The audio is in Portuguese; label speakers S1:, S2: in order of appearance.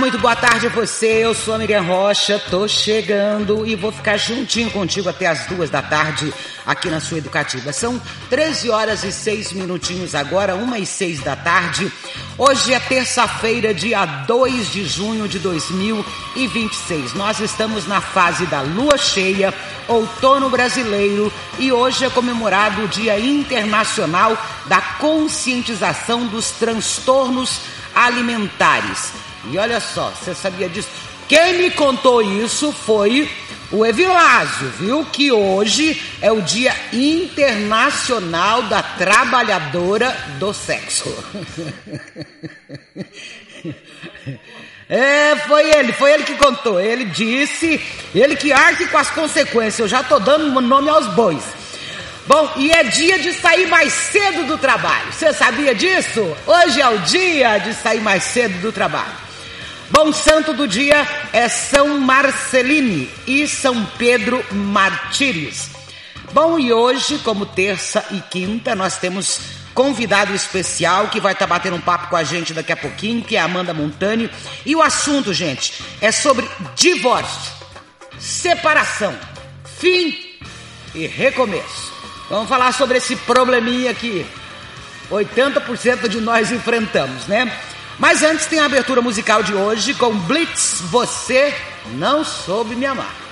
S1: muito boa tarde a você, eu sou a Miriam Rocha, tô chegando e vou ficar juntinho contigo até as 2 da tarde aqui na sua Educativa. São 13 horas e 6 minutinhos agora, 1h06 da tarde. Hoje é terça-feira, dia 2 de junho de 2026. Nós estamos na fase da lua cheia, outono brasileiro, e hoje é comemorado o Dia Internacional da Conscientização dos Transtornos Alimentares. E olha só, você sabia disso? Quem me contou isso foi o Evilásio, viu? Que hoje é o Dia Internacional da Trabalhadora do Sexo. Foi ele que contou. Ele disse, ele que arque com as consequências. Eu já tô dando nome aos bois. Bom, e é dia de sair mais cedo do trabalho. Você sabia disso? Hoje é o dia de sair mais cedo do trabalho. Bom santo do dia é São Marcelino e São Pedro Martírios. Bom, e hoje, como terça e quinta, nós temos convidado especial que vai estar batendo um papo com a gente daqui a pouquinho, que é a Amanda Montani. E o assunto, gente, é sobre divórcio, separação, fim e recomeço. Vamos falar sobre esse probleminha que 80% de nós enfrentamos, né? Mas antes tem a abertura musical de hoje com Blitz, Você Não Soube Me Amar.